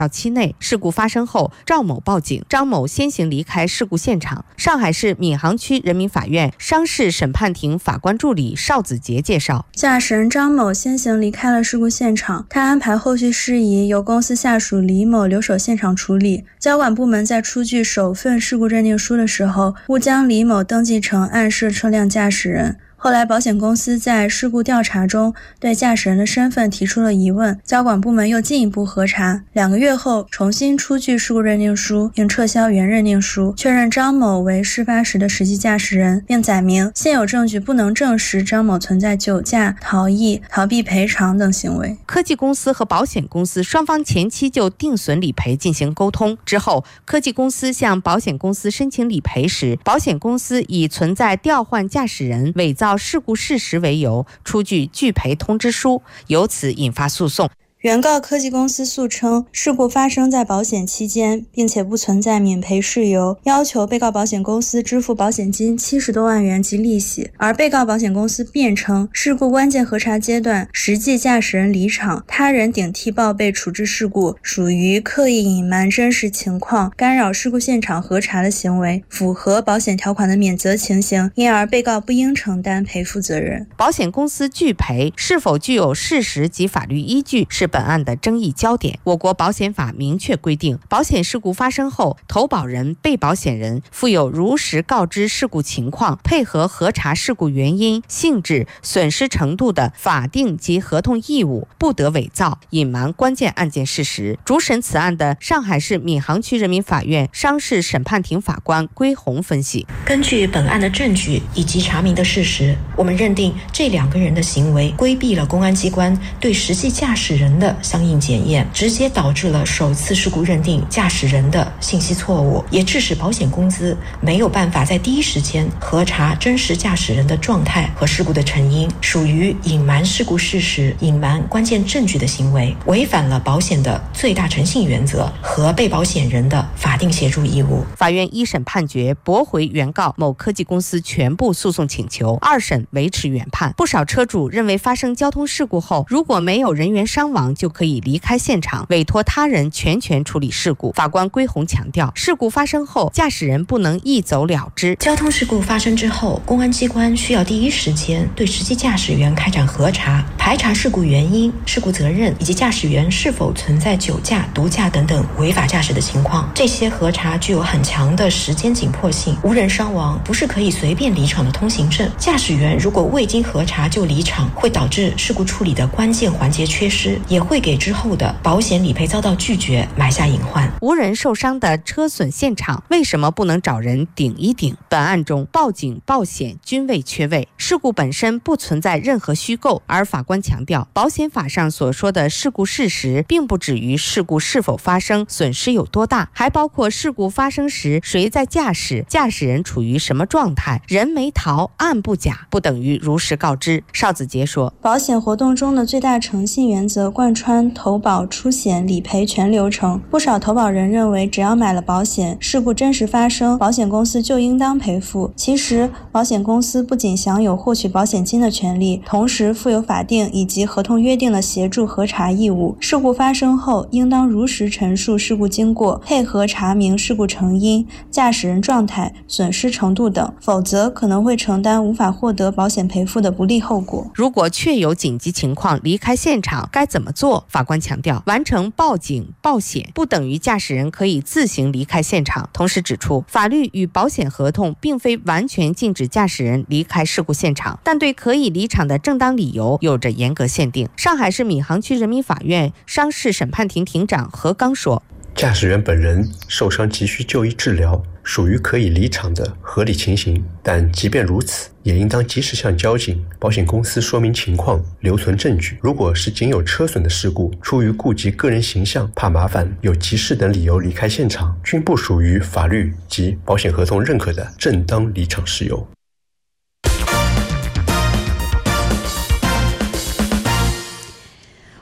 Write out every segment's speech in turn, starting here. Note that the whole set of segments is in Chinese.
期内，事故发生后，赵某报警，张某先行离开事故现场。上海市闵行区人民法院商事审判庭法官助理邵子杰介绍， 驾驶人张某先行离开了事故现场，他安排后续事宜由公司下属李某留守现场处理。交管部门在出具首份事故认定书的时候，误将李某登记成案涉车辆驾驶人。后来保险公司在事故调查中对驾驶人的身份提出了疑问，交管部门又进一步核查，2个月后重新出具事故认定书，并撤销原认定书，确认张某为事发时的实际驾驶人，并载明现有证据不能证实张某存在酒驾、逃逸、逃避赔偿等行为。 科技公司和保险公司双方前期就定损理赔进行沟通，之后科技公司向保险公司申请理赔时，保险公司以存在调换驾驶人、伪造事故事实为由，出具拒赔通知书，由此引发诉讼。 原告科技公司诉称，事故发生在保险期间，并且不存在免赔事由，要求被告保险公司支付保险金70多万元及利息。而被告保险公司辩称，事故关键核查阶段，实际驾驶人离场，他人顶替报备处置事故，属于刻意隐瞒真实情况、干扰事故现场核查的行为，符合保险条款的免责情形，因而被告不应承担赔付责任。 保险公司拒赔是否具有事实及法律依据，是本案的争议焦点。我国保险法明确规定，保险事故发生后，投保人、被保险人负有如实告知事故情况，配合核查事故原因、性质、损失程度的法定及合同义务，不得伪造、隐瞒关键案件事实。主审此案的上海市闵行区人民法院商事审判庭法官归红分析， 根据本案的证据以及查明的事实，我们认定这2个人的行为规避了公安机关对实际驾驶人的相应检验，直接导致了首次事故认定驾驶人的信息错误，也致使保险公司没有办法在第一时间核查真实驾驶人的状态和事故的成因，属于隐瞒事故事实、隐瞒关键证据的行为，违反了保险的最大诚信原则和被保险人的法定协助义务。 法院一审判决驳回原告某科技公司全部诉讼请求，2审维持原判。不少车主认为发生交通事故后，如果没有人员伤亡，就可以离开现场，委托他人全权处理事故。法官归红强调，事故发生后，驾驶人不能一走了之。 交通事故发生之后，公安机关需要第一时间对实际驾驶员开展核查，排查事故原因、事故责任以及驾驶员是否存在酒驾、毒驾等等违法驾驶的情况。这些核查具有很强的时间紧迫性，无人伤亡不是可以随便离场的通行证。驾驶员如果未经核查就离场，会导致事故处理的关键环节缺失，也会给之后的保险理赔遭到拒绝埋下隐患。 无人受伤的车损现场，为什么不能找人顶一顶？本案中，报警、报险均未缺位，事故本身不存在任何虚构。而法官强调，保险法上所说的事故事实，并不止于事故是否发生、损失有多大，还包括事故发生时谁在驾驶、驾驶人处于什么状态、人没逃、案不假，不等于如实告知。邵子杰说， 保险活动中的最大诚信原则贯穿投保、出险、理赔全流程。不少投保人认为，只要买了保险，事故真实发生，保险公司就应当赔付。其实，保险公司不仅享有获取保险金的权利，同时负有法定以及合同约定的协助核查义务。事故发生后，应当如实陈述事故经过，配合查明事故成因、驾驶人状态、损失程度等，否则可能会承担无法获得保险赔付的不利后果。 如果确有紧急情况离开现场，该怎么做？法官强调，完成报警、报险不等于驾驶人可以自行离开现场。同时指出，法律与保险合同并非完全禁止驾驶人离开事故现场，但对可以离场的正当理由有着严格限定。上海市闵行区人民法院商事审判庭庭长何刚说， 驾驶员本人受伤急需就医治疗，属于可以离场的合理情形，但即便如此，也应当及时向交警、保险公司说明情况，留存证据。如果是仅有车损的事故，出于顾及个人形象、怕麻烦、有急事等理由离开现场，均不属于法律及保险合同认可的正当离场事由。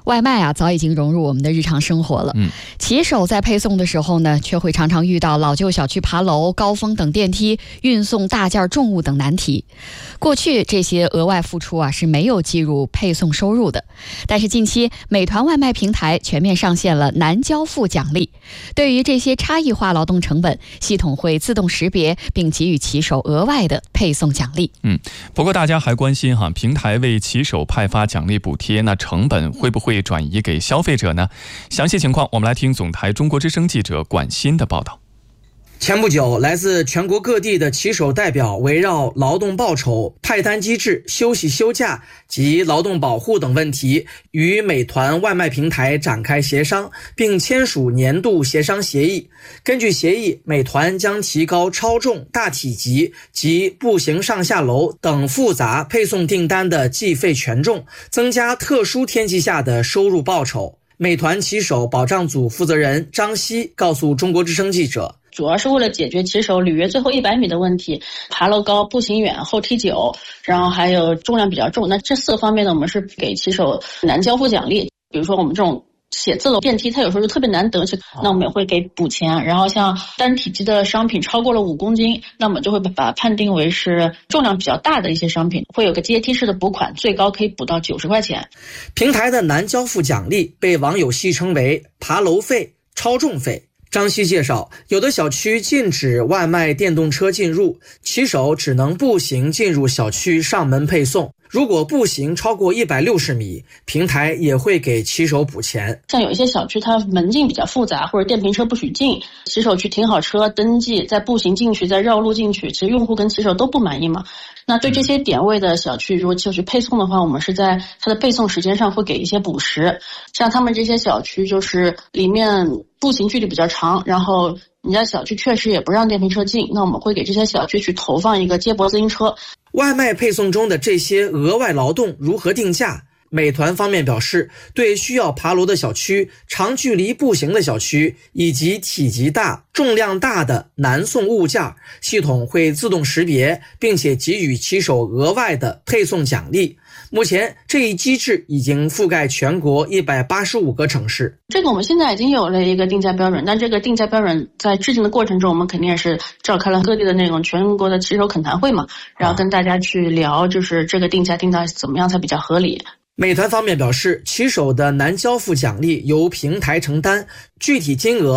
外卖啊，早已经融入我们的日常生活了。骑手在配送的时候呢，却会常常遇到老旧小区爬楼、高峰等电梯、运送大件重物等难题。过去这些额外付出啊是没有计入配送收入的，但是近期美团外卖平台全面上线了难交付奖励，对于这些差异化劳动成本，系统会自动识别并给予骑手额外的配送奖励。 不过大家还关心平台为骑手派发奖励补贴，那成本会不会转移给消费者呢？详细情况我们来听总台中国之声记者管鑫的报道。 前不久，来自全国各地的骑手代表围绕劳动报酬、派单机制、休息休假及劳动保护等问题，与美团外卖平台展开协商，并签署年度协商协议。根据协议，美团将提高超重、大体积及步行上下楼等复杂配送订单的计费权重，增加特殊天气下的收入报酬。美团骑手保障组负责人张希告诉中国之声记者， 主要是为了解决骑手履约最后100米的问题，爬楼高、步行远、后踢久，然后还有重量比较重。那这4个方面呢，我们是给骑手难交付奖励。比如说我们这种写字楼电梯，它有时候就特别难得，那我们也会给补钱。然后像单体积的商品超过了5公斤，那我们就会把它判定为是重量比较大的一些商品，会有个阶梯式的补款，最高可以补到90块钱。 平台的难交付奖励被网友戏称为爬楼费、超重费。张希介绍，有的小区禁止外卖电动车进入，骑手只能步行进入小区上门配送。如果步行超过160米，平台也会给骑手补钱。 像有一些小区它门禁比较复杂，或者电瓶车不许进，骑手去停好车登记，再步行进去，再绕路进去，其实用户跟骑手都不满意嘛。那对这些点位的小区，如果就是配送的话，我们是在它的配送时间上会给一些补时。像他们这些小区就是里面步行距离比较长，然后人家小区确实也不让电瓶车进，那我们会给这些小区去投放一个接驳自行车。 外卖配送中的这些额外劳动如何定价？美团方面表示，对需要爬楼的小区、长距离步行的小区以及体积大、重量大的难送物件，系统会自动识别，并且给予骑手额外的配送奖励。目前这一机制已经覆盖全国185个城市。 这个我们现在已经有了一个定价标准，但这个定价标准在制定的过程中，我们肯定也是召开了各地的那种全国的骑手恳谈会嘛，然后跟大家去聊，就是这个定价定到怎么样才比较合理。 美团方面表示，骑手的难交付奖励由平台承担，具体金额